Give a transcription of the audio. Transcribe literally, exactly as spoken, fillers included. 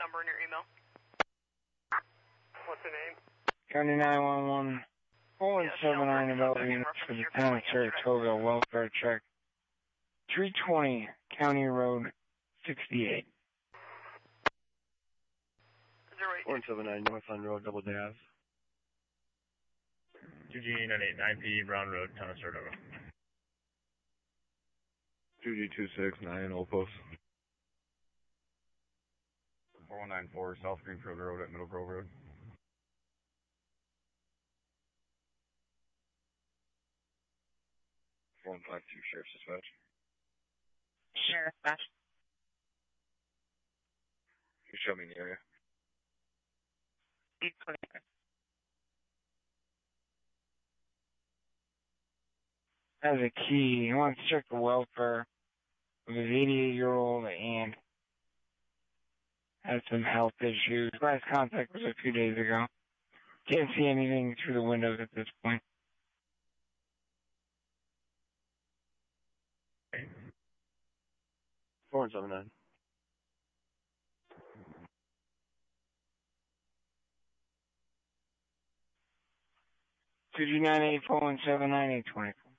number in your email. What's the name? County nine one one. four one seven nine about units for the town of Saratoga welfare check. three twenty County Road sixty-eight. one seven nine North Line Road, Double Dave. two G nine eight nine P Brown Road, town of Saratoga. two G two six nine Old Post. four one nine four South Greenfield Road at Middle Grove Road. four one five two Sheriff's Dispatch. Sheriff Dispatch. You show me in the area. eight twenty. Has a key. He wants to check the welfare of his eighty-eight-year-old aunt. Has some health issues. Last contact was a few days ago. Can't see anything through the windows at this point. four one seven nine. two G nine eight four one seven nine eight twenty-four.